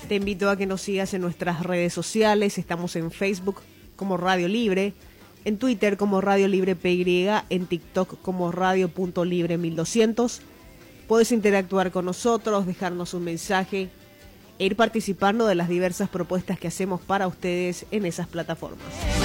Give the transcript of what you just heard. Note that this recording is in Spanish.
Te invito a que nos sigas en nuestras redes sociales. Estamos en Facebook como Radio Libre, en Twitter como Radio Libre PY, en TikTok como Radio.Libre 1200. Puedes interactuar con nosotros, dejarnos un mensaje e ir participando de las diversas propuestas que hacemos para ustedes en esas plataformas.